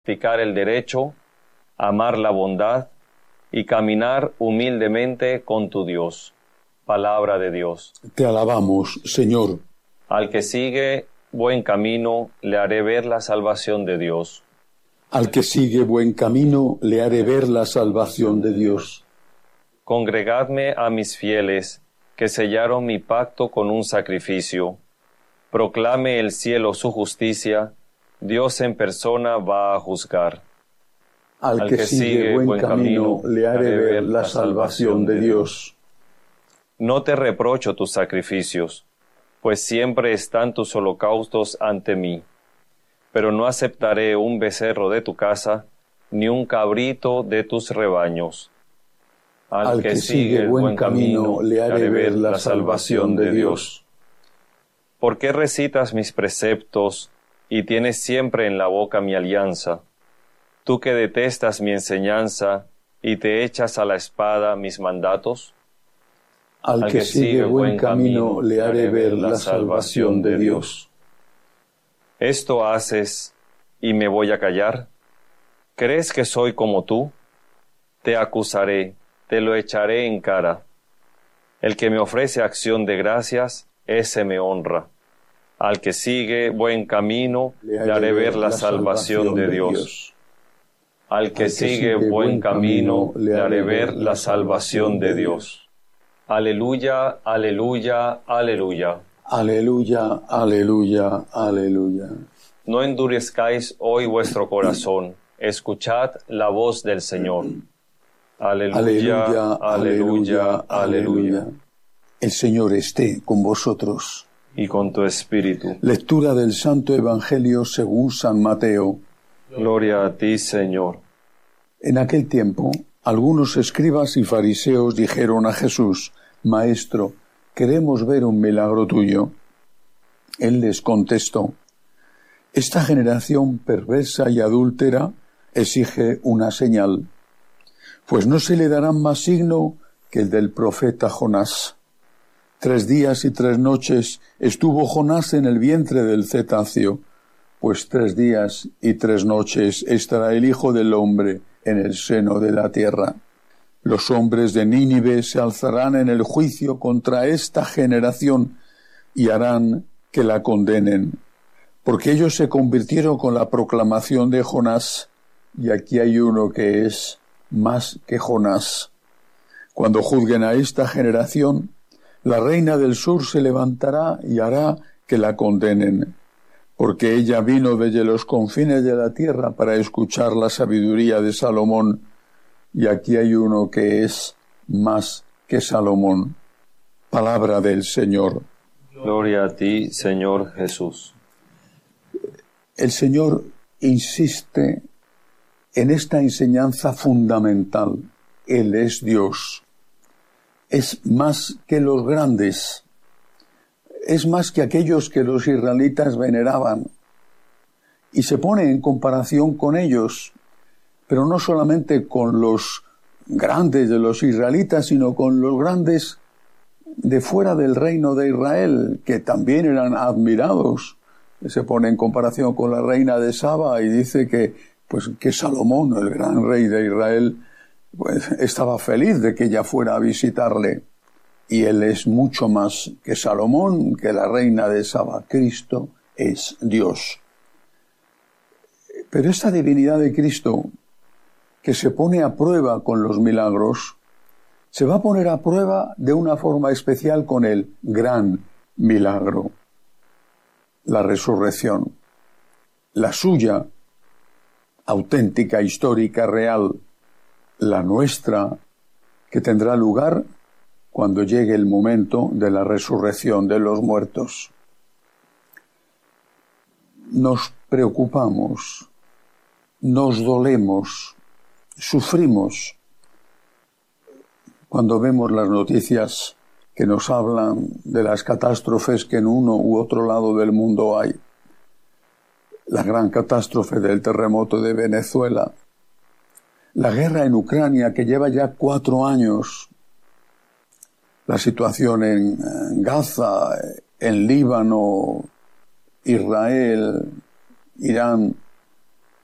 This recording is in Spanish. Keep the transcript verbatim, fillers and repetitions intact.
practicar el derecho, amar la bondad y caminar humildemente con tu Dios. Palabra de Dios. Te alabamos, Señor. Al que sigue buen camino, le haré ver la salvación de Dios. Al que sigue buen camino, le haré ver la salvación de Dios. Congregadme a mis fieles, que sellaron mi pacto con un sacrificio. Proclame el cielo su justicia, Dios en persona va a juzgar. Al, Al que, que sigue buen, buen camino, camino, le haré ver la salvación de Dios. No te reprocho tus sacrificios, pues siempre están tus holocaustos ante mí. Pero no aceptaré un becerro de tu casa, ni un cabrito de tus rebaños. Al, Al que, que sigue buen, buen camino, camino, le haré ver la salvación de Dios. ¿Por qué recitas mis preceptos y tienes siempre en la boca mi alianza? Tú que detestas mi enseñanza y te echas a la espada mis mandatos. Al, Al que, que sigue buen camino, camino le haré ver la salvación de Dios. ¿Esto haces y me voy a callar? ¿Crees que soy como tú? Te acusaré, te lo echaré en cara. El que me ofrece acción de gracias, ese me honra. Al que sigue buen camino, le haré, le haré ver la, la salvación, salvación de Dios. Dios. Al que, Al que sigue, sigue buen camino, le haré ver la salvación de Dios. Aleluya, aleluya, aleluya. Aleluya, aleluya, aleluya. No endurezcáis hoy vuestro corazón, escuchad la voz del Señor. Aleluya, aleluya, aleluya, aleluya. El Señor esté con vosotros. Y con tu espíritu. Lectura del Santo Evangelio según San Mateo. Gloria a ti, Señor. En aquel tiempo, algunos escribas y fariseos dijeron a Jesús: Maestro, queremos ver un milagro tuyo. Él les contestó: Esta generación perversa y adúltera exige una señal, pues no se le dará más signo que el del profeta Jonás. Tres días y tres noches estuvo Jonás en el vientre del cetáceo, pues tres días y tres noches estará el Hijo del Hombre en el seno de la tierra. Los hombres de Nínive se alzarán en el juicio contra esta generación y harán que la condenen, porque ellos se convirtieron con la proclamación de Jonás, y aquí hay uno que es más que Jonás. Cuando juzguen a esta generación, la reina del sur se levantará y hará que la condenen, porque ella vino desde los confines de la tierra para escuchar la sabiduría de Salomón, y aquí hay uno que es más que Salomón. Palabra del Señor. Gloria a ti, Señor Jesús. El Señor insiste en esta enseñanza fundamental. Él es Dios. Es más que los grandes. Es más que aquellos que los israelitas veneraban. Y se pone en comparación con ellos, pero no solamente con los grandes de los israelitas, sino con los grandes de fuera del reino de Israel, que también eran admirados. Se pone en comparación con la reina de Saba y dice que, pues, que Salomón, el gran rey de Israel, pues, estaba feliz de que ella fuera a visitarle. Y él es mucho más que Salomón, que la reina de Saba. Cristo es Dios. Pero esta divinidad de Cristo, que se pone a prueba con los milagros, se va a poner a prueba de una forma especial con el gran milagro, la resurrección. La suya, auténtica, histórica, real, la nuestra, que tendrá lugar cuando llegue el momento de la resurrección de los muertos. Nos preocupamos, nos dolemos, sufrimos cuando vemos las noticias que nos hablan de las catástrofes que en uno u otro lado del mundo hay. La gran catástrofe del terremoto de Venezuela, la guerra en Ucrania que lleva ya cuatro años, la situación en Gaza, en Líbano, Israel, Irán,